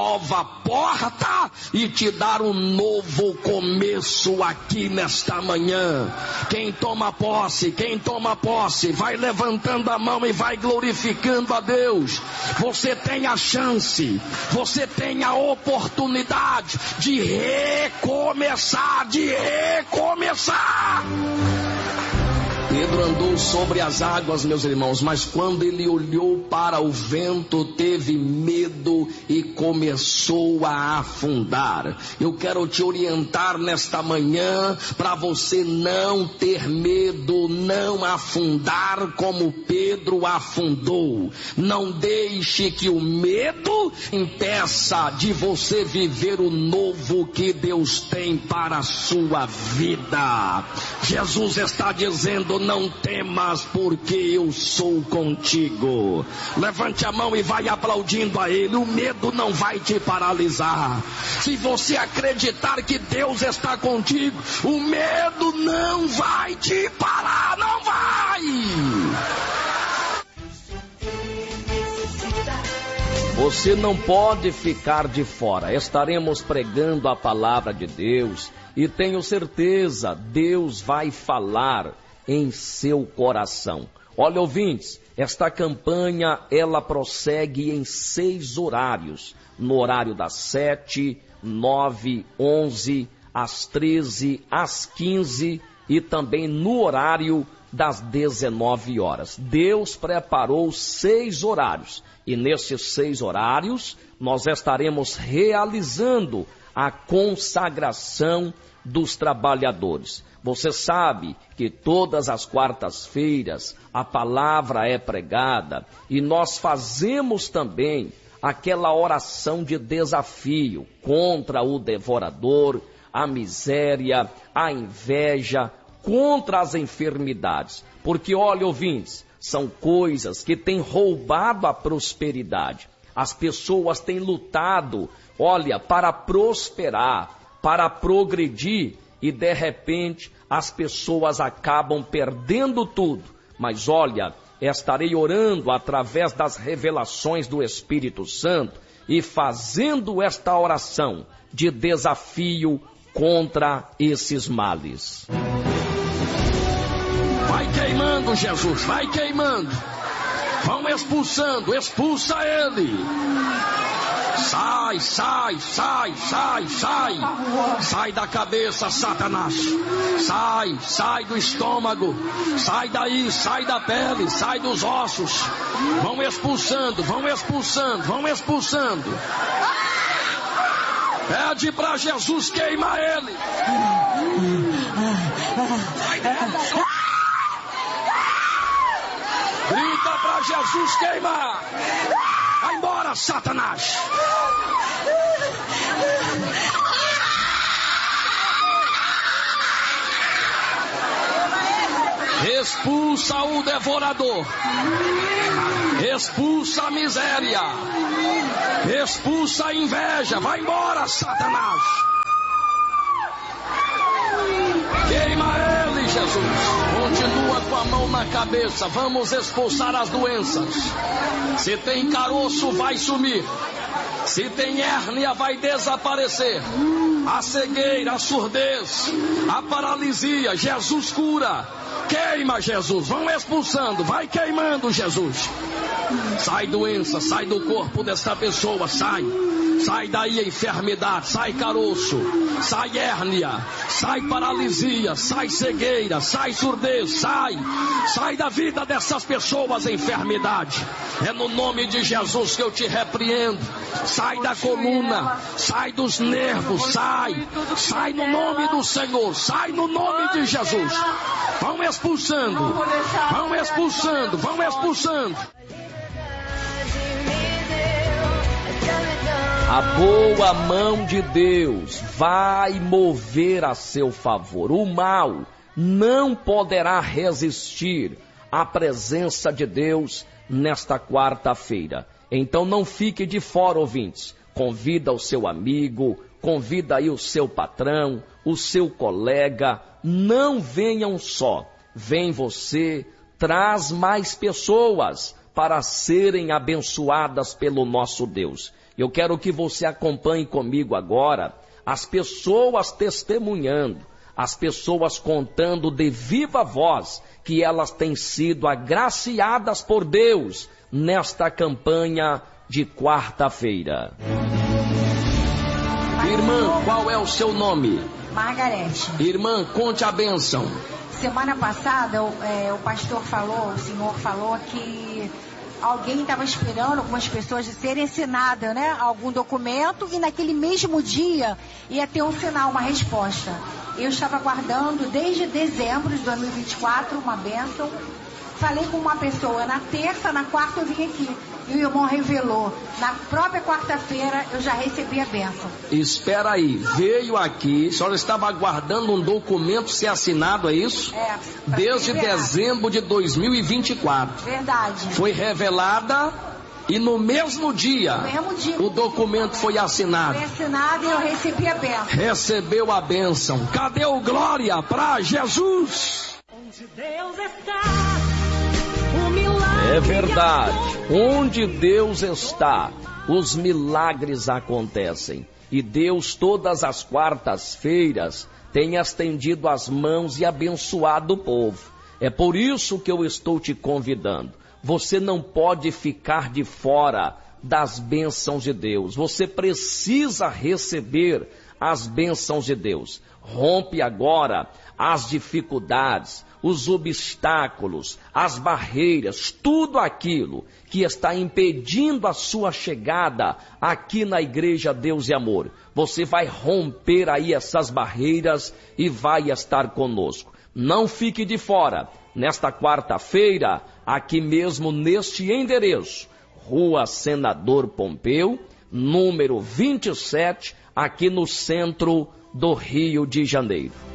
nova porta e te dar um novo começo aqui nesta manhã. Quem toma posse, vai levantando a mão e vai glorificando a Deus. Você tem a chance, você tem a oportunidade de recomeçar, Pedro andou sobre as águas, meus irmãos, mas quando ele olhou para o vento, teve medo e começou a afundar. Eu quero te orientar nesta manhã para você não ter medo, não afundar como Pedro afundou. Não deixe que o medo impeça de você viver o novo que Deus tem para a sua vida. Jesus está dizendo: não temas, porque eu sou contigo. Levante a mão e vai aplaudindo a Ele. O medo não vai te paralisar. Se você acreditar que Deus está contigo, o medo não vai te parar, não vai. Você não pode ficar de fora. Estaremos pregando a palavra de Deus e tenho certeza, Deus vai falar em seu coração. Olha, ouvintes, esta campanha, ela prossegue em 6 horários. No horário das 7, 9, 11, às 13, às 15 e também no horário das 19 horas. Deus preparou 6 horários. E nesses 6 horários, nós estaremos realizando a consagração dos trabalhadores. Você sabe que todas as quartas-feiras a palavra é pregada e nós fazemos também aquela oração de desafio contra o devorador, a miséria, a inveja, contra as enfermidades. Porque, olha, ouvintes, são coisas que têm roubado a prosperidade. As pessoas têm lutado, olha, para prosperar, para progredir, e de repente as pessoas acabam perdendo tudo. Mas olha, estarei orando através das revelações do Espírito Santo e fazendo esta oração de desafio contra esses males. Vai queimando, Jesus, vai queimando. Vão expulsando, expulsa ele. Sai, sai, sai, sai, sai. Sai da cabeça, Satanás. Sai, sai do estômago. Sai daí, sai da pele, sai dos ossos. Vão expulsando, vão expulsando, vão expulsando. Pede para Jesus queimar ele. Grita para Jesus queimar. Vai embora, Satanás. Expulsa o devorador. Expulsa a miséria. Expulsa a inveja. Vai embora, Satanás. Queima ele, Jesus. Continua com a mão na cabeça. Vamos expulsar as doenças. Se tem caroço, vai sumir. Se tem hérnia, vai desaparecer. A cegueira, a surdez, a paralisia, Jesus cura. Queima, Jesus. Vão expulsando. Vai queimando, Jesus. Sai doença, sai do corpo desta pessoa. Sai. Sai daí a enfermidade, sai caroço, sai hérnia, sai paralisia, sai cegueira, sai surdez, sai da vida dessas pessoas a enfermidade. É no nome de Jesus que eu te repreendo. Sai da coluna, sai dos nervos, sai no nome do Senhor, sai no nome de Jesus. Vão expulsando, vão expulsando, vão expulsando. A boa mão de Deus vai mover a seu favor. O mal não poderá resistir à presença de Deus nesta quarta-feira. Então não fique de fora, ouvintes. Convida o seu amigo, convida aí o seu patrão, o seu colega. Não venham só. Vem você, traz mais pessoas para serem abençoadas pelo nosso Deus. Eu quero que você acompanhe comigo agora as pessoas testemunhando, as pessoas contando de viva voz que elas têm sido agraciadas por Deus nesta campanha de quarta-feira. Irmã, qual é o seu nome? Margarete. Irmã, conte a bênção. Semana passada, o pastor falou, o senhor falou que alguém estava esperando algumas pessoas de serem assinadas, né? Algum documento, e naquele mesmo dia ia ter um sinal, uma resposta. Eu estava aguardando desde dezembro de 2024 uma bênção. Falei com uma pessoa na terça, na quarta eu vim aqui. E o irmão revelou. Na própria quarta-feira eu já recebi a bênção. Espera aí, veio aqui, a senhora estava aguardando um documento ser assinado, é isso? É. Desde dezembro de 2024. Verdade. Foi revelada e no mesmo dia, o documento foi assinado. Foi assinado e eu recebi a bênção. Recebeu a bênção. Cadê o glória para Jesus? Onde Deus está, o milagre. É verdade, onde Deus está, os milagres acontecem. E Deus, todas as quartas-feiras, tem estendido as mãos e abençoado o povo. É por isso que eu estou te convidando. Você não pode ficar de fora das bênçãos de Deus. Você precisa receber as bênçãos de Deus. Rompe agora as dificuldades, os obstáculos, as barreiras, tudo aquilo que está impedindo a sua chegada aqui na Igreja Deus e Amor. Você vai romper aí essas barreiras e vai estar conosco. Não fique de fora. Nesta quarta-feira, aqui mesmo neste endereço, Rua Senador Pompeu, número 27, aqui no centro do Rio de Janeiro.